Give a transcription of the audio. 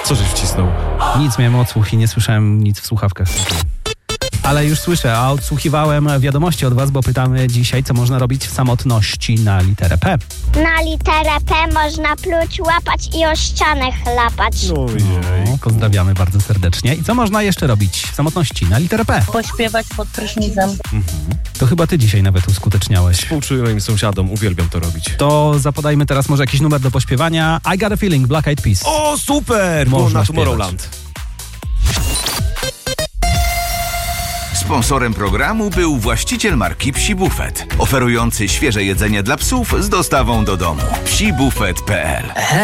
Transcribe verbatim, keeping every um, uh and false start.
Co żeś wcisnął? Nic, miałem odsłuch i nie słyszałem nic w słuchawkach. Ale już słyszę, a odsłuchiwałem wiadomości od was, bo pytamy dzisiaj, co można robić w samotności na literę P. Na literę P można pluć, łapać i o ścianę chlapać. Ojej. No, pozdrawiamy bardzo serdecznie. I co można jeszcze robić w samotności na literę P? Pośpiewać pod prysznicem. To chyba ty dzisiaj nawet uskuteczniałeś. Współczuję moim sąsiadom, uwielbiam to robić. To zapodajmy teraz może jakiś numer do pośpiewania. I Got a Feeling, Black Eyed Peas. O, super! Było Można na śpiewać. Tomorrowland. Sponsorem programu był właściciel marki Psi Buffet, oferujący świeże jedzenie dla psów z dostawą do domu. psi buffet kropka p l